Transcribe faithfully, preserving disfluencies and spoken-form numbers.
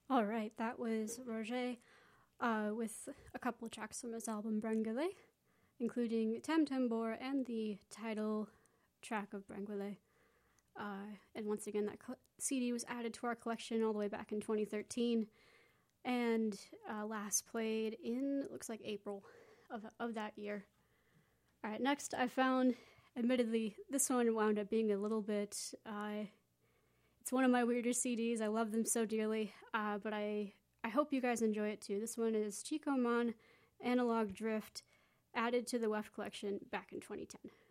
All right, that was Roger uh, with a couple of tracks from his album Brangole, including Tam Tambor and the title track of Brangole. Uh, and once again, that co- C D was added to our collection all the way back in twenty thirteen, and uh, last played in, looks like April of, of that year. All right, next I found, admittedly, this one wound up being a little bit, uh, it's one of my weirder C Ds. I love them so dearly, uh, but I, I hope you guys enjoy it too. This one is Chico Mon, Analog Drift, added to the W E F collection back in twenty ten.